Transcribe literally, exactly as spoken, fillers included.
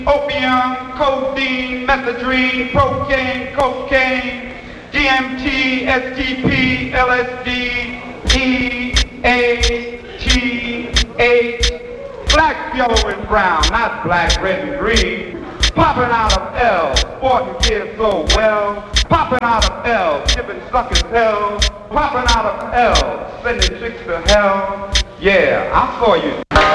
opium, codeine, methadone, cocaine, cocaine, D M T, S T P, L S D, E, A, T, H, black, yellow, and brown, not black, red, and green. Popping out of L, sporting kids so well. Popping out of L, giving suckers hell. Popping out of L, sending chicks to hell. Yeah, I saw you.